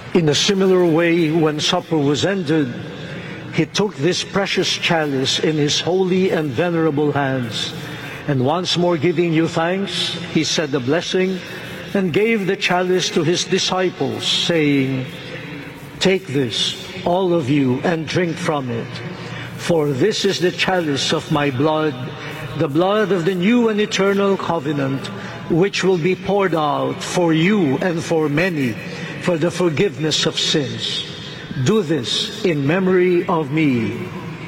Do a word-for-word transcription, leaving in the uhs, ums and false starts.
In a similar way, when supper was ended, he took this precious chalice in his holy and venerable hands, and once more giving you thanks, he said the blessing and gave the chalice to his disciples, saying, "Take this, all of you, and drink from it. For this is the chalice of my blood, the blood of the new and eternal covenant, which will be poured out for you and for many for the forgiveness of sins. Do this in memory of me."